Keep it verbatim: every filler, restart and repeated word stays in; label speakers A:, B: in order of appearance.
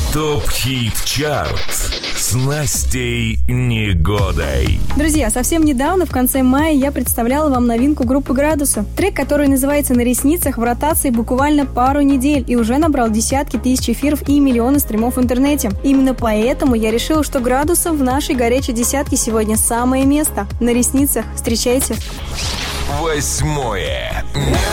A: ТОП-хит-чарт с Настей Негодой.
B: Друзья, совсем недавно, в конце мая, я представляла вам новинку группы «Градусы». Трек, который называется «На ресницах», в ротации буквально пару недель и уже набрал десятки тысяч эфиров и миллионы стримов в интернете. Именно поэтому я решила, что «Градусам» в нашей горячей десятке сегодня самое место. «На ресницах». Встречайте.
A: Восьмое место.